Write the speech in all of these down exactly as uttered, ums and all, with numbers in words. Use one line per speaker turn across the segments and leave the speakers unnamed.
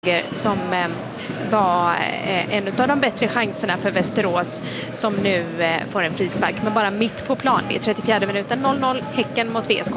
som eh, var eh, en av de bättre chanserna för Västerås, som nu eh, får en frispark, men bara mitt på plan. Det är trettiofjärde minuten, noll noll Häcken mot V S K.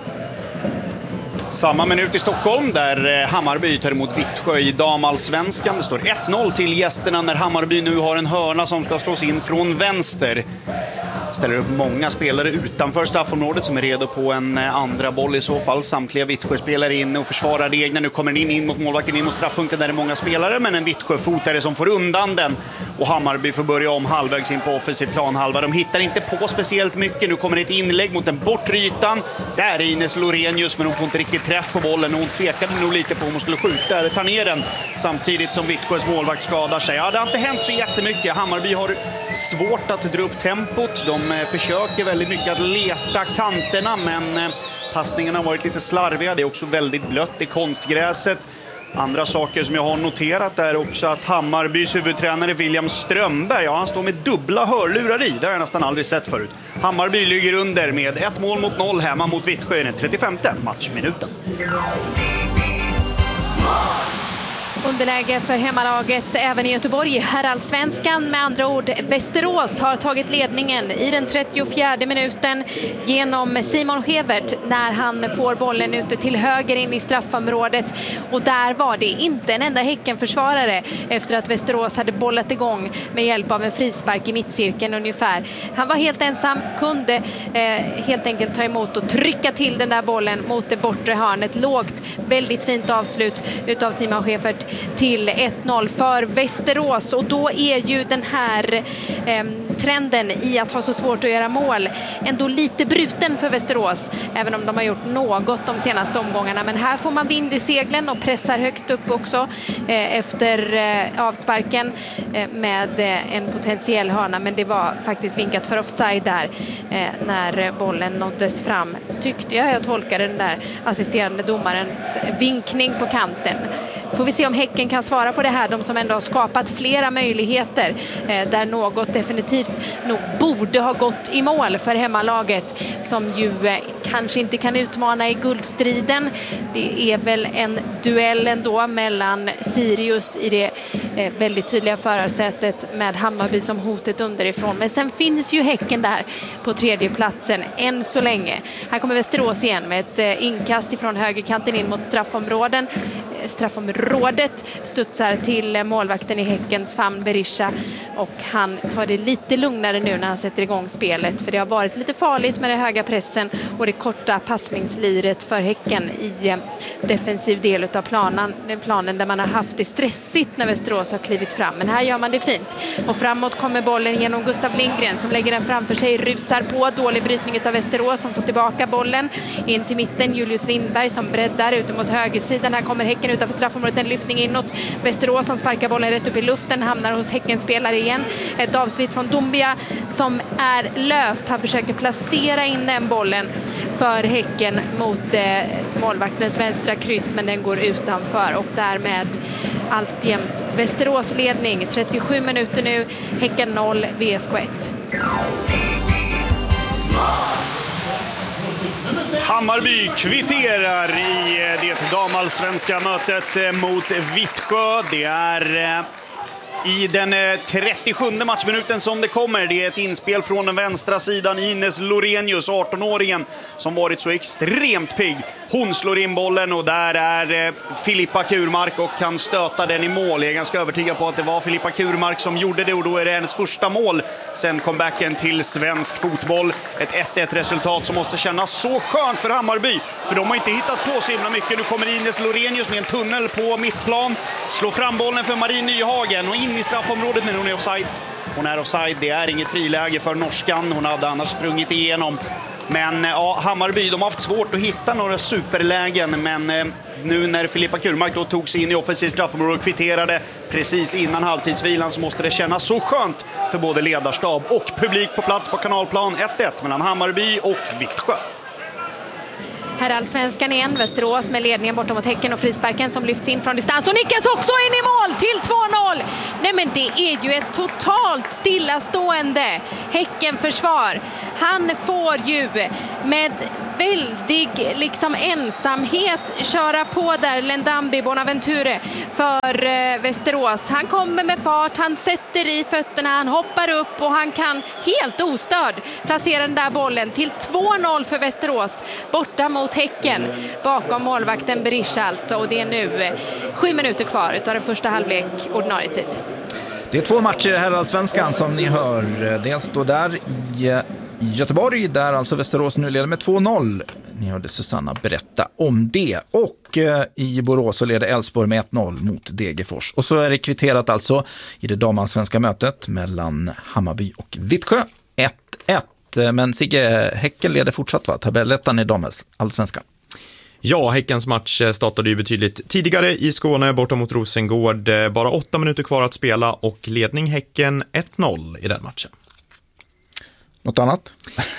Samma minut i Stockholm där Hammarby tar emot Vittsjö i damallsvenskan. Det står ett noll till gästerna när Hammarby nu har en hörna som ska slås in från vänster. Ställer upp många spelare utanför straffområdet som är redo på en andra boll i så fall. Samtliga Vittsjö-spelare in och försvarar det egna. Nu kommer den in, in mot målvakten, in mot straffpunkten där det är många spelare. Men en Vittsjö-fotare som får undan den. Och Hammarby får börja om halvvägs in på offensiv planhalva. De hittar inte på speciellt mycket. Nu kommer ett inlägg mot den bortre ytan. Där är Ines Lorenius, men hon får inte riktigt träff på bollen. Och hon tvekade nog lite på om hon skulle skjuta eller ta ner den. Samtidigt som Vittsjös målvakt skadar sig. Ja, det har inte hänt så jättemycket. Hammarby har svårt att dra upp tempot. De De försöker väldigt mycket att leta kanterna, men passningarna har varit lite slarviga. Det är också väldigt blött i konstgräset. Andra saker som jag har noterat är också att Hammarbys huvudtränare William Strömberg, ja, han står med dubbla hörlurar i. Det har jag nästan aldrig sett förut. Hammarby ligger under med ett mål mot noll hemma mot Vittsjö i den trettiofemte matchminuten.
Underläge för hemmalaget även i Göteborg. Herrallsvenskan, med andra ord. Västerås har tagit ledningen i den trettiofjärde minuten genom Simon Schevert när han får bollen ute till höger in i straffområdet. Och där var det inte en enda Häckenförsvarare efter att Västerås hade bollat igång med hjälp av en frispark i mittcirkeln ungefär. Han var helt ensam, kunde eh, helt enkelt ta emot och trycka till den där bollen mot det bortre hörnet. Lågt, väldigt fint avslut utav Simon Schevert till ett noll för Västerås. Och då är ju den här eh, trenden i att ha så svårt att göra mål ändå lite bruten för Västerås, även om de har gjort något de senaste omgångarna. Men här får man vind i seglen och pressar högt upp också eh, efter eh, avsparken eh, med eh, en potentiell hörna, men det var faktiskt vinkat för offside där eh, när bollen nåddes fram, tyckte jag. Jag tolkade den där assisterande domarens vinkning på kanten. Får vi se om Häcken kan svara på det här, de som ändå har skapat flera möjligheter eh, där något definitivt nog borde ha gått i mål för hemmalaget, som ju eh, kanske inte kan utmana i guldstriden. Det är väl en duell ändå mellan Sirius i det eh, väldigt tydliga förarsätet med Hammarby som hotet underifrån. Men sen finns ju Häcken där på tredje platsen än så länge. Här kommer Västerås igen med ett eh, inkast ifrån högerkanten in mot straffområden. straffområdet studsar till målvakten i Häckens famn, Berisha, och han tar det lite lugnare nu när han sätter igång spelet, för det har varit lite farligt med den höga pressen och det korta passningsliret för Häcken i defensiv del av planen, planen där man har haft det stressigt när Västerås har klivit fram. Men här gör man det fint och framåt kommer bollen genom Gustav Lindgren som lägger den framför sig, rusar på, dålig brytning av Västerås som får tillbaka bollen in till mitten. Julius Lindberg som breddar ut mot högersidan. Här kommer Häcken utanför straffområdet, en lyftning inåt. Västerås som sparkar bollen rätt upp i luften, hamnar hos Häckens spelare igen. Ett avslut från Dombia som är löst. Han försöker placera in den bollen för Häcken mot eh, målvaktens vänstra kryss, men den går utanför och därmed alltjämt Västerås ledning. trettiosju minuter nu, Häcken noll, V S K ett.
Hammarby kvitterar i det damallsvenska mötet mot Vittsjö. Det är i den trettiosjunde matchminuten som det kommer. Det är ett inspel från den vänstra sidan. Ines Lorenius, arton-åringen, som varit så extremt pigg. Hon slår in bollen och där är Filippa Kurmark och kan stöta den i mål. Jag är ganska övertygad på att det var Filippa Kurmark som gjorde det och då är det hennes första mål sen comebacken till svensk fotboll. Ett ett ett resultat som måste kännas så skönt för Hammarby, för de har inte hittat på så himla mycket. Nu kommer Ines Lorenius med en tunnel på mittplan, slår fram bollen för Marie Nyhagen och in i straffområdet när hon är offside. Hon är offside, det är inget friläge för norskan. Hon hade annars sprungit igenom. Men ja, Hammarby, de har haft svårt att hitta några superlägen. Men eh, nu när Filippa Kurmark då tog sig in i offensiv straffområde och kvitterade precis innan halvtidsvilan, så måste det kännas så skönt för både ledarstab och publik på plats på Kanalplan. ett ett mellan Hammarby och Vittsjö.
Herrallsvenskan igen, Västerås med ledningen bortom mot Häcken och frisparken som lyfts in från distans och nickas också in i mål till två noll. Nej, men det är ju ett totalt stillastående Häckenförsvar. Han får ju med väldig liksom ensamhet köra på där Lendambi Bonaventure för eh, Västerås. Han kommer med fart, han sätter i fötterna, han hoppar upp och han kan helt ostörd placera den där bollen till två noll för Västerås borta mot Häcken bakom målvakten Berisha alltså, och det är nu eh, sju minuter kvar utav den första halvlek ordinarie tid.
Det är två matcher här i Allsvenskan som ni hör. Dels då där i Göteborg där alltså Västerås nu leder med två noll. Ni hörde Susanna berätta om det. Och eh, i Borås så leder Elfsborg med ett noll mot Degerfors. Och så är det kvitterat alltså i det damallsvenska mötet mellan Hammarby och Vittsjö. ett ett. Men Sigge, Häcken leder fortsatt, va? Tabellettan i damallsvenskan.
Ja, Häckens match startade ju betydligt tidigare i Skåne borta mot Rosengård. Bara åtta minuter kvar att spela och ledning Häcken ett noll i den matchen.
Något annat?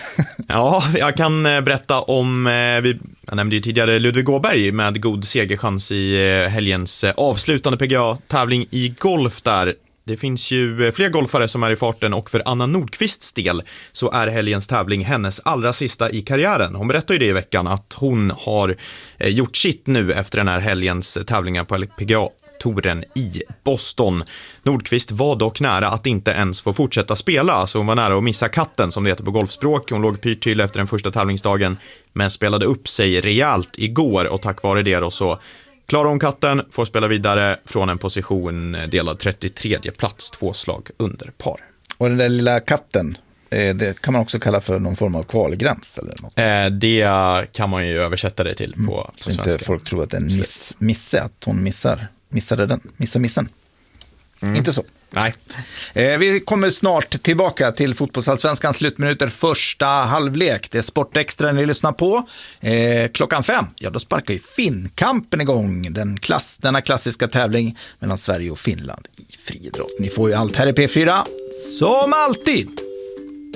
Ja, jag kan berätta om, vi, jag nämnde ju tidigare Ludvig Åberg med god segerchans i helgens avslutande P G A-tävling i golf där. Det finns ju fler golfare som är i farten och för Anna Nordqvists del så är helgens tävling hennes allra sista i karriären. Hon berättade ju det i veckan att hon har gjort sitt nu efter den här helgens tävlingar på P G A-touren i Boston. Nordqvist var dock nära att inte ens få fortsätta spela, så hon var nära att missa katten som det heter på golfspråk. Hon låg pyrt till efter den första tävlingsdagen men spelade upp sig rejält igår och tack vare det då så klarar hon katten, får spela vidare från en position delad trettiotredje plats, två slag under par.
Och den där lilla katten, det kan man också kalla för någon form av kvalgräns eller något?
Eh, det kan man ju översätta det till på, mm, på
så
svenska.
Så inte folk tror att det är en miss, misse, att hon missar, missade den, missar missen. Mm. Inte så.
Nej.
Eh, vi kommer snart tillbaka till fotbollsallsvenskans slutminuter första halvlek. Det är Sportextra ni lyssnar på. Eh, klockan fem, ja då sparkar ju Finnkampen igång. Den klass, denna klassiska tävling mellan Sverige och Finland i friidrott. Ni får ju allt här i P fyra, som alltid.